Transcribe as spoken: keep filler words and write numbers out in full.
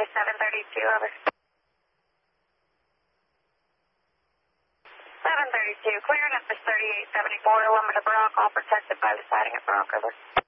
to seven thirty-two, over. seven thirty-two, clearing up this thirty-eight seventy-four, Loma de Brock, all protected by the siding at Brock, over.